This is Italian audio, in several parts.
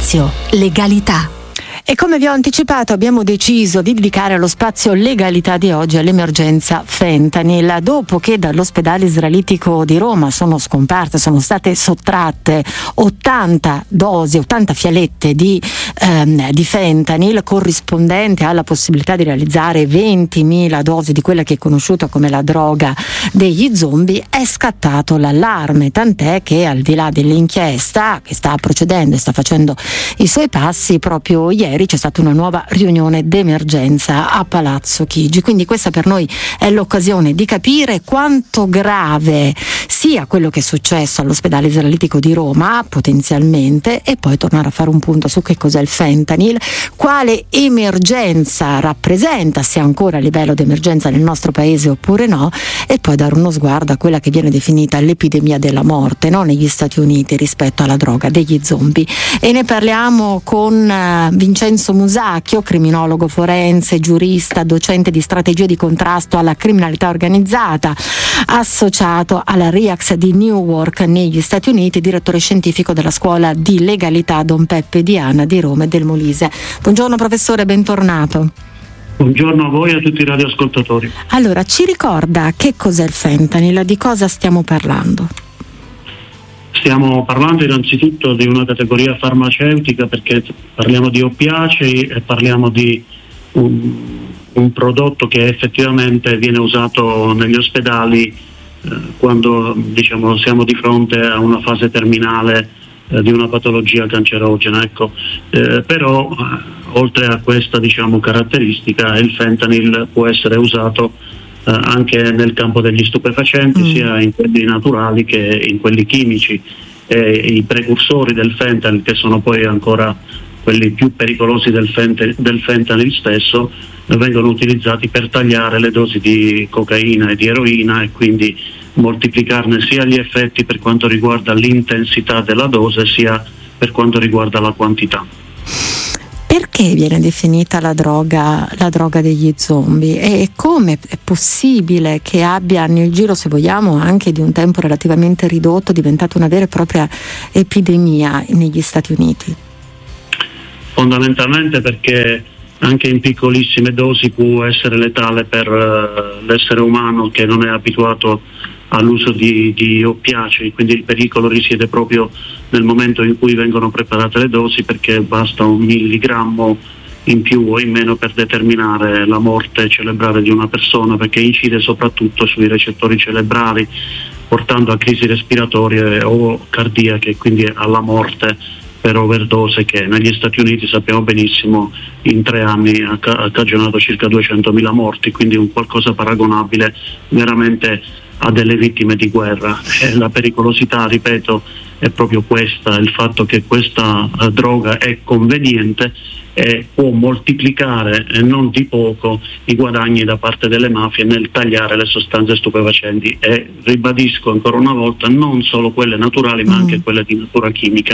spazio legalità. E come vi ho anticipato, abbiamo deciso di dedicare lo spazio legalità di oggi all'emergenza fentanyl, dopo che dall'ospedale israelitico di Roma sono state sottratte 80 fialette di fentanyl, corrispondente alla possibilità di realizzare 20.000 dosi di quella che è conosciuta come la droga degli zombie. È scattato l'allarme, tant'è che al di là dell'inchiesta che sta procedendo e sta facendo i suoi passi, proprio ieri c'è stata una nuova riunione d'emergenza a Palazzo Chigi. Quindi questa per noi è l'occasione di capire quanto grave sia quello che è successo all'ospedale israelitico di Roma potenzialmente, e poi tornare a fare un punto su che cos'è il fentanyl, quale emergenza rappresenta, se ancora a livello di emergenza nel nostro paese oppure no, e poi dare uno sguardo a quella che viene definita l'epidemia della morte, no? Negli Stati Uniti rispetto alla droga degli zombie. E ne parliamo con Vincenzo Musacchio, criminologo forense, giurista, docente di strategie di contrasto alla criminalità organizzata, associato alla RIAX di Newark negli Stati Uniti, direttore scientifico della scuola di legalità Don Peppe Diana di Roma e del Molise. Buongiorno professore, bentornato. Buongiorno a voi e a tutti i radioascoltatori. Allora, ci ricorda che cos'è il fentanyl, di cosa stiamo parlando? Stiamo parlando innanzitutto di una categoria farmaceutica, perché parliamo di oppiacei e parliamo di un prodotto che effettivamente viene usato negli ospedali quando siamo di fronte a una fase terminale di una patologia cancerogena. Però oltre a questa caratteristica, il fentanyl può essere usato anche nel campo degli stupefacenti, sia in quelli naturali che in quelli chimici. I precursori del fentanyl, che sono poi ancora quelli più pericolosi del fentanyl stesso, vengono utilizzati per tagliare le dosi di cocaina e di eroina e quindi moltiplicarne sia gli effetti per quanto riguarda l'intensità della dose sia per quanto riguarda la quantità. Perché viene definita la droga degli zombie, e come è possibile che abbia nel giro, se vogliamo, anche di un tempo relativamente ridotto, diventato una vera e propria epidemia negli Stati Uniti? Fondamentalmente perché anche in piccolissime dosi può essere letale per l'essere umano che non è abituato all'uso di oppiacei, quindi il pericolo risiede proprio nel momento in cui vengono preparate le dosi, perché basta un milligrammo in più o in meno per determinare la morte cerebrale di una persona, perché incide soprattutto sui recettori cerebrali, portando a crisi respiratorie o cardiache, quindi alla morte per overdose, che negli Stati Uniti sappiamo benissimo in 3 anni ha cagionato circa 200.000 morti, quindi un qualcosa paragonabile veramente a delle vittime di guerra. La pericolosità, ripeto, è proprio questa, il fatto che questa droga è conveniente e può moltiplicare, e non di poco, i guadagni da parte delle mafie nel tagliare le sostanze stupefacenti, e ribadisco ancora una volta, non solo quelle naturali ma anche quelle di natura chimica.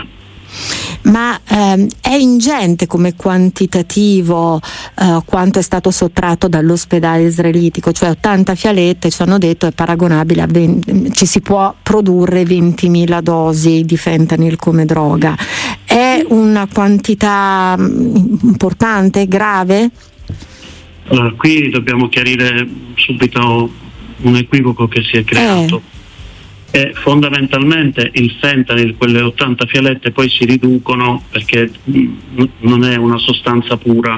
Ma è ingente come quantitativo quanto è stato sottratto dall'ospedale israelitico, cioè 80 fialette, ci hanno detto, è paragonabile a ci si può produrre 20.000 dosi di fentanyl come droga. È una quantità importante, grave? Allora, qui dobbiamo chiarire subito un equivoco che si è creato. E fondamentalmente il fentanyl, quelle 80 fialette, poi si riducono perché non è una sostanza pura,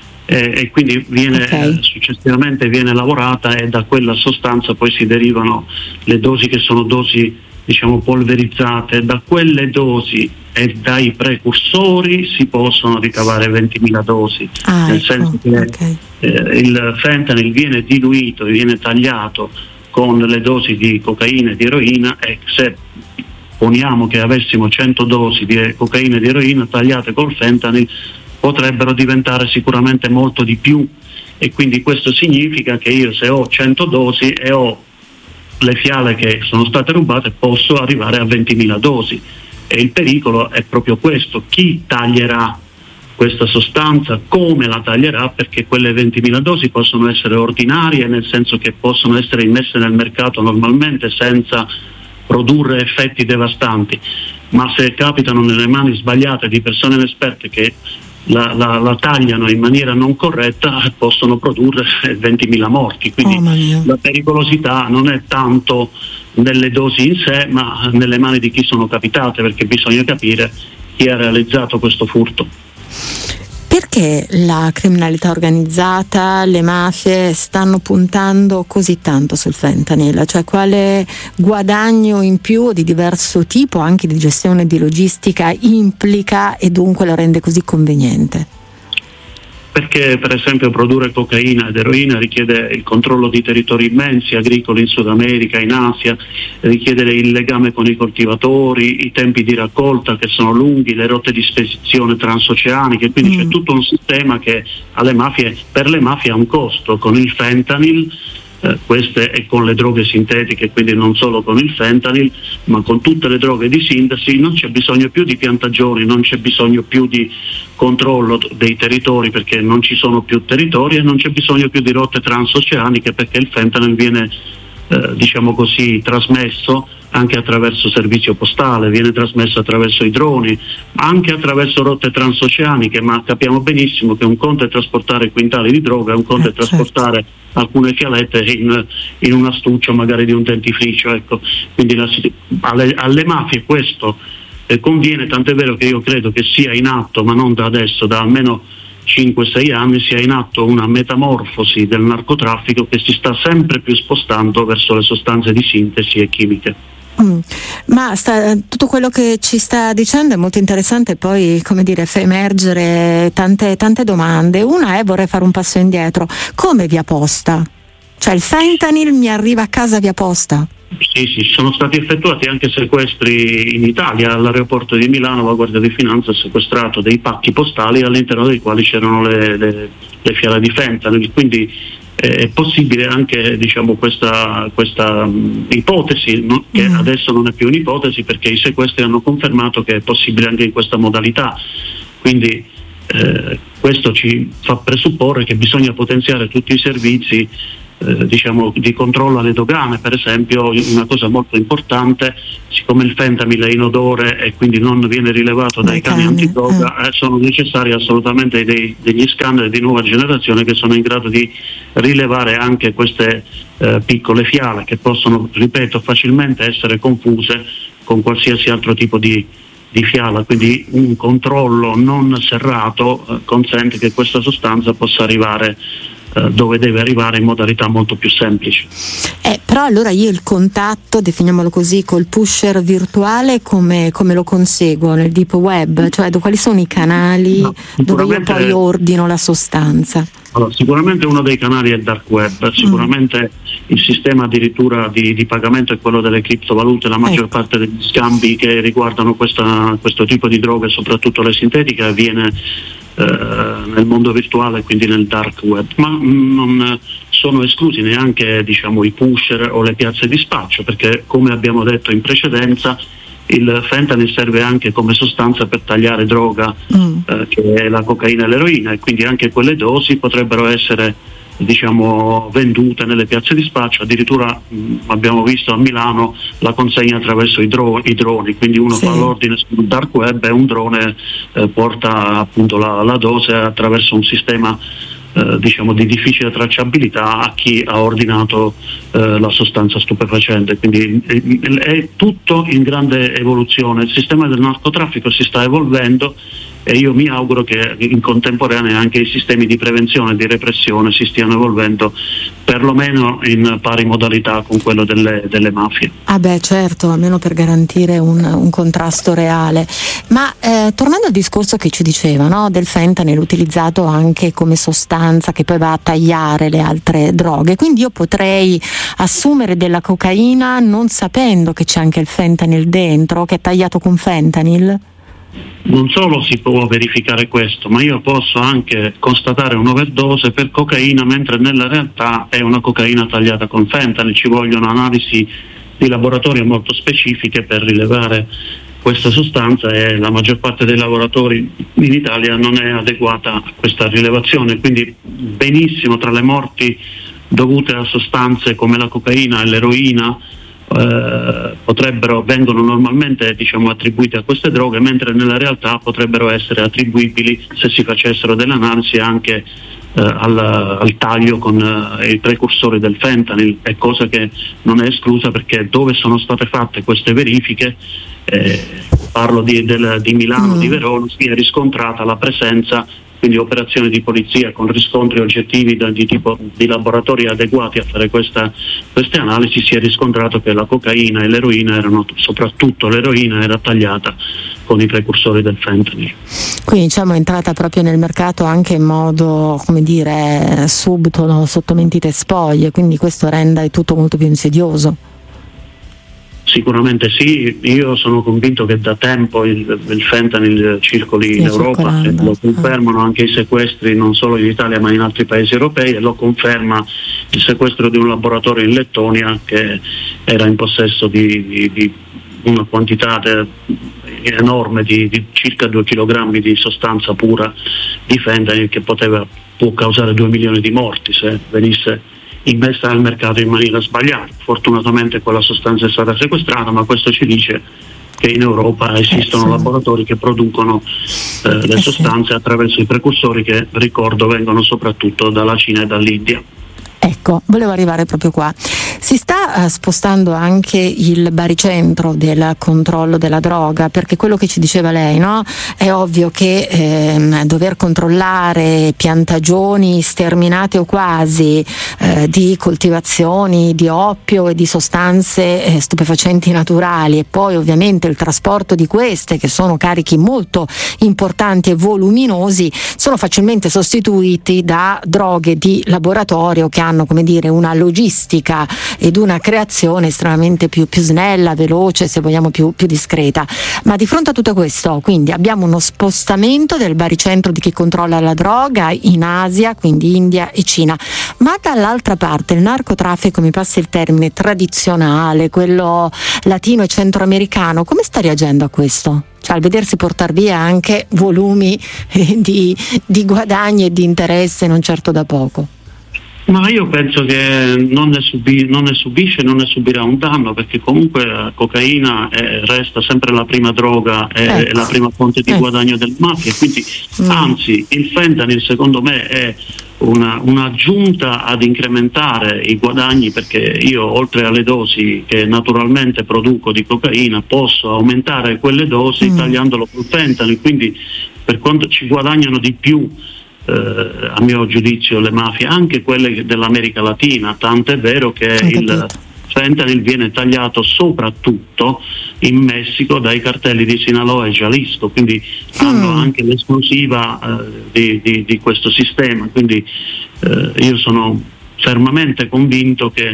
e quindi successivamente viene lavorata, e da quella sostanza poi si derivano le dosi che sono dosi polverizzate. Da quelle dosi e dai precursori si possono ricavare 20.000 dosi, nel senso che il fentanyl viene diluito, viene tagliato con le dosi di cocaina e di eroina, e se poniamo che avessimo 100 dosi di cocaina e di eroina tagliate col fentanyl, potrebbero diventare sicuramente molto di più, e quindi questo significa che io, se ho 100 dosi e ho le fiale che sono state rubate, posso arrivare a 20.000 dosi, e il pericolo è proprio questo: chi taglierà questa sostanza, come la taglierà, perché quelle 20.000 dosi possono essere ordinarie, nel senso che possono essere immesse nel mercato normalmente senza produrre effetti devastanti, ma se capitano nelle mani sbagliate di persone inesperte che la tagliano in maniera non corretta, possono produrre 20.000 morti. Quindi la pericolosità non è tanto nelle dosi in sé, ma nelle mani di chi sono capitate, perché bisogna capire chi ha realizzato questo furto. Perché la criminalità organizzata, le mafie stanno puntando così tanto sul fentanyl? Cioè, quale guadagno in più di diverso tipo, anche di gestione di logistica, implica e dunque lo rende così conveniente? Perché per esempio produrre cocaina ed eroina richiede il controllo di territori immensi, agricoli in Sud America, in Asia, richiede il legame con i coltivatori, i tempi di raccolta che sono lunghi, le rotte di spedizione transoceaniche, quindi c'è tutto un sistema che per le mafie ha un costo. Con il fentanyl, queste e con le droghe sintetiche, quindi non solo con il fentanyl, ma con tutte le droghe di sintesi, non c'è bisogno più di piantagioni, non c'è bisogno più di controllo dei territori, perché non ci sono più territori, e non c'è bisogno più di rotte transoceaniche, perché il fentanyl viene diciamo così trasmesso anche attraverso servizio postale, viene trasmesso attraverso i droni, anche attraverso rotte transoceaniche, ma capiamo benissimo che un conto è trasportare quintali di droga, un conto è trasportare alcune fialette in un astuccio magari di un dentifricio, ecco. Quindi alle mafie questo conviene, tant'è vero che io credo che sia in atto, ma non da adesso, da almeno 5-6 anni, sia in atto una metamorfosi del narcotraffico che si sta sempre più spostando verso le sostanze di sintesi e chimiche. Ma tutto quello che ci sta dicendo è molto interessante, poi fa emergere tante domande. Una è, vorrei fare un passo indietro, come via posta? Cioè il fentanyl mi arriva a casa via posta? Sì, sono stati effettuati anche sequestri in Italia. All'aeroporto di Milano la Guardia di Finanza ha sequestrato dei pacchi postali all'interno dei quali c'erano le fiale di fentanyl, quindi è possibile anche questa ipotesi, no? Che adesso non è più un'ipotesi, perché i sequestri hanno confermato che è possibile anche in questa modalità. Quindi questo ci fa presupporre che bisogna potenziare tutti i servizi di controllo alle dogane. Per esempio, una cosa molto importante, siccome il fentanyl è inodore e quindi non viene rilevato dai cani antidroga, sono necessari assolutamente degli scanner di nuova generazione che sono in grado di rilevare anche queste piccole fiale, che possono, ripeto, facilmente essere confuse con qualsiasi altro tipo di fiala. Quindi un controllo non serrato consente che questa sostanza possa arrivare dove deve arrivare in modalità molto più semplici. Però allora io il contatto, definiamolo così, col pusher virtuale come lo conseguo nel deep web? Cioè quali sono i canali dove io poi ordino la sostanza? Allora, sicuramente uno dei canali è il dark web, sicuramente il sistema addirittura di pagamento è quello delle criptovalute. La maggior parte degli scambi che riguardano questo tipo di droghe, soprattutto le sintetiche, avviene nel mondo virtuale, quindi nel dark web, ma non sono esclusi neanche i pusher o le piazze di spaccio, perché come abbiamo detto in precedenza il fentanyl serve anche come sostanza per tagliare droga, che è la cocaina e l'eroina, e quindi anche quelle dosi potrebbero essere vendute nelle piazze di spaccio. Addirittura abbiamo visto a Milano la consegna attraverso i droni, quindi uno fa l'ordine sul dark web e un drone porta appunto la dose attraverso un sistema di difficile tracciabilità a chi ha ordinato la sostanza stupefacente. Quindi è tutto in grande evoluzione. Il sistema del narcotraffico si sta evolvendo e io mi auguro che in contemporanea anche i sistemi di prevenzione e di repressione si stiano evolvendo perlomeno in pari modalità con quello delle mafie. Certo, almeno per garantire un contrasto reale. Ma tornando al discorso che ci diceva, no, del fentanyl utilizzato anche come sostanza che poi va a tagliare le altre droghe, quindi io potrei assumere della cocaina non sapendo che c'è anche il fentanyl dentro, che è tagliato con fentanyl? Non solo si può verificare questo, ma io posso anche constatare un'overdose per cocaina, mentre nella realtà è una cocaina tagliata con fentanyl. Ci vogliono analisi di laboratorio molto specifiche per rilevare questa sostanza, e la maggior parte dei laboratori in Italia non è adeguata a questa rilevazione. Quindi benissimo tra le morti dovute a sostanze come la cocaina e l'eroina vengono normalmente attribuite a queste droghe, mentre nella realtà potrebbero essere attribuibili, se si facessero delle analisi, anche al taglio con i precursori del fentanyl, è cosa che non è esclusa, perché dove sono state fatte queste verifiche, parlo di Milano, di Verona, si è riscontrata la presenza, quindi operazioni di polizia con riscontri oggettivi di laboratori adeguati a fare queste analisi, si è riscontrato che la cocaina e l'eroina soprattutto l'eroina era tagliata con i precursori del fentanyl. Quindi è entrata proprio nel mercato anche in modo, subdolo, sotto mentite spoglie, quindi questo rende tutto molto più insidioso. Sicuramente sì, io sono convinto che da tempo il fentanyl circoli in Europa, e lo confermano anche i sequestri non solo in Italia ma in altri paesi europei, e lo conferma il sequestro di un laboratorio in Lettonia che era in possesso di una quantità enorme di circa 2 kg di sostanza pura di fentanyl, che può causare 2 milioni di morti se venisse immessa nel mercato in maniera sbagliata. Fortunatamente quella sostanza è stata sequestrata, ma questo ci dice che in Europa esistono laboratori che producono le sostanze attraverso i precursori, che, ricordo, vengono soprattutto dalla Cina e dall'India. Ecco, volevo arrivare proprio qua. Si sta spostando anche il baricentro del controllo della droga, perché quello che ci diceva lei, no? È ovvio che dover controllare piantagioni sterminate o quasi di coltivazioni di oppio e di sostanze stupefacenti naturali, e poi ovviamente il trasporto di queste, che sono carichi molto importanti e voluminosi, sono facilmente sostituiti da droghe di laboratorio che hanno, una logistica ed una creazione estremamente più snella, veloce, se vogliamo più discreta. Ma di fronte a tutto questo, quindi, abbiamo uno spostamento del baricentro di chi controlla la droga in Asia, quindi India e Cina, ma dall'altra parte il narcotraffico, mi passi il termine, tradizionale, quello latino e centroamericano, come sta reagendo a questo? Al vedersi portare via anche volumi di guadagni e di interesse non certo da poco. Ma io penso che non ne subisce, non ne subirà un danno, perché comunque la cocaina resta sempre la prima droga e la prima fonte di guadagno del mafia, quindi anzi il fentanyl secondo me è un'aggiunta ad incrementare i guadagni, perché io, oltre alle dosi che naturalmente produco di cocaina, posso aumentare quelle dosi tagliandolo col fentanyl, quindi per quanto ci guadagnano di più, a mio giudizio, le mafie, anche quelle dell'America Latina, tanto è vero che il fentanyl viene tagliato soprattutto in Messico dai cartelli di Sinaloa e Jalisco, quindi hanno anche l'esclusiva di questo sistema, quindi io sono fermamente convinto che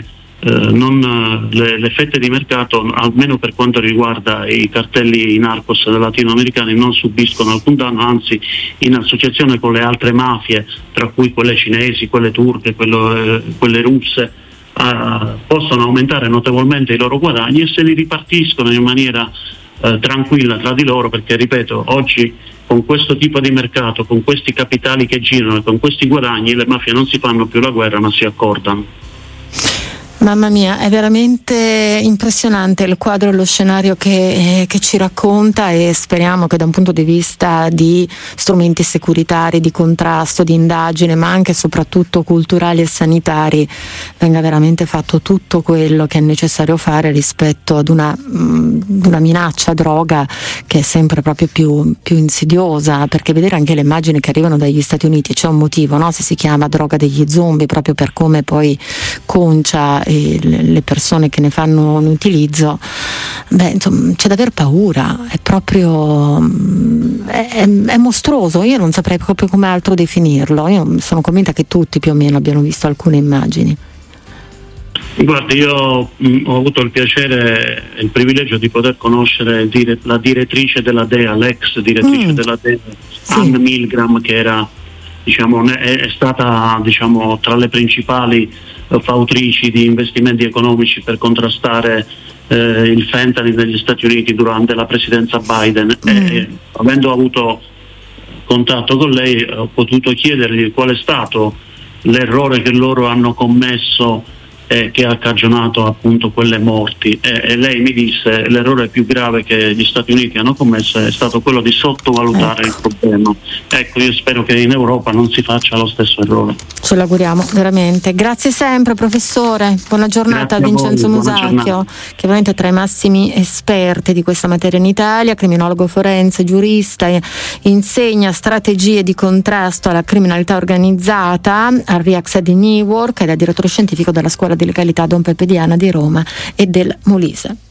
le fette di mercato, almeno per quanto riguarda i cartelli narcos latinoamericani, non subiscono alcun danno, anzi in associazione con le altre mafie, tra cui quelle cinesi, quelle turche, quelle russe, possono aumentare notevolmente i loro guadagni e se li ripartiscono in maniera tranquilla tra di loro, perché ripeto, oggi con questo tipo di mercato, con questi capitali che girano e con questi guadagni, le mafie non si fanno più la guerra ma si accordano. Mamma mia, è veramente impressionante il quadro e lo scenario che ci racconta, e speriamo che da un punto di vista di strumenti securitari, di contrasto, di indagine, ma anche e soprattutto culturali e sanitari, venga veramente fatto tutto quello che è necessario fare rispetto ad una minaccia droga che è sempre proprio più insidiosa, perché vedere anche le immagini che arrivano dagli Stati Uniti, c'è un motivo, no? Se si chiama droga degli zombie, proprio per come poi concia le persone che ne fanno un utilizzo, insomma, c'è da aver paura, è proprio è mostruoso, io non saprei proprio come altro definirlo. Io sono convinta che tutti più o meno abbiano visto alcune immagini. Guardi, io ho avuto il piacere e il privilegio di poter conoscere la direttrice della DEA, l'ex direttrice della DEA, Ann Milgram, che era, è stata tra le principali fautrici di investimenti economici per contrastare il fentanyl negli Stati Uniti durante la presidenza Biden. Avendo avuto contatto con lei, ho potuto chiedergli qual è stato l'errore che loro hanno commesso che ha cagionato appunto quelle morti, e lei mi disse l'errore più grave che gli Stati Uniti hanno commesso è stato quello di sottovalutare il problema. Ecco, io spero che in Europa non si faccia lo stesso errore. Ce l'auguriamo veramente. Grazie sempre professore, buona giornata a Vincenzo Musacchio, che veramente è tra i massimi esperti di questa materia in Italia, criminologo forense, giurista, insegna strategie di contrasto alla criminalità organizzata al RIAX di Newark ed è direttore scientifico della Scuola di Legalità Don Peppe Diana di Roma e del Molise.